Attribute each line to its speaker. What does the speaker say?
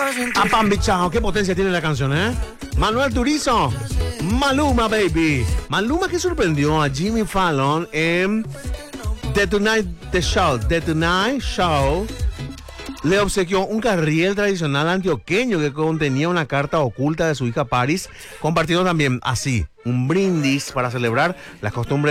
Speaker 1: Apam bichao, qué potencia tiene la canción, ¿eh? Manuel Turizo, Maluma Baby. Maluma que sorprendió a Jimmy Fallon en The Tonight Show. Le obsequió un carriel tradicional antioqueño que contenía una carta oculta de su hija Paris, compartiendo también así un brindis para celebrar las costumbres